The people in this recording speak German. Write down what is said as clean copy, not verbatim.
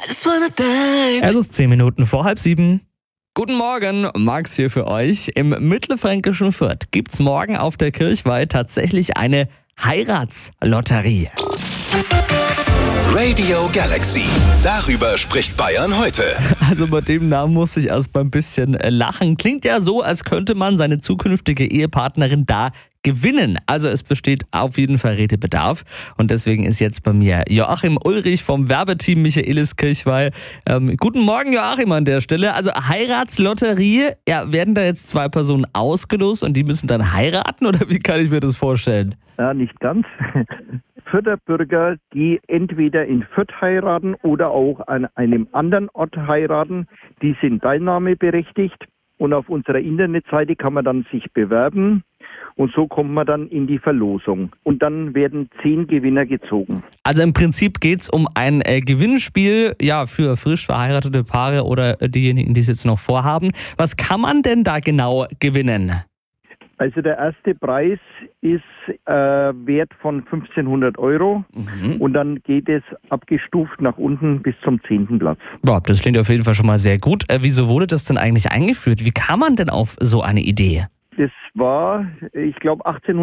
Es ist 10 Minuten vor 6:30. Guten Morgen, Max hier für euch. Im mittelfränkischen Fürth gibt's morgen auf der Kirchweih tatsächlich eine Heiratslotterie. Radio Galaxy. Darüber spricht Bayern heute. Also bei dem Namen muss ich erst mal ein bisschen lachen. Klingt ja so, als könnte man seine zukünftige Ehepartnerin da gewinnen. Also es besteht auf jeden Fall Redebedarf. Und deswegen ist jetzt bei mir Joachim Ulrich vom Werbeteam Michaelis Kirchweih. Guten Morgen, Joachim, an der Stelle. Also Heiratslotterie, ja, werden da jetzt 2 Personen ausgelost und die müssen dann heiraten? Oder wie kann ich mir das vorstellen? Ja, nicht ganz. Fürther Bürger, die entweder in Fürth heiraten oder auch an einem anderen Ort heiraten, die sind teilnahmeberechtigt. Und auf unserer Internetseite kann man dann sich bewerben. Und so kommt man dann in die Verlosung. Und dann werden 10 Gewinner gezogen. Also im Prinzip geht's um ein Gewinnspiel, ja, für frisch verheiratete Paare oder diejenigen, die es jetzt noch vorhaben. Was kann man denn da genau gewinnen? Also der erste Preis ist Wert von 1.500 Euro. Und dann geht es abgestuft nach unten bis zum 10. Platz. Boah, das klingt auf jeden Fall schon mal sehr gut. Wieso wurde das denn eigentlich eingeführt? Wie kam man denn auf so eine Idee? Das war, ich glaube,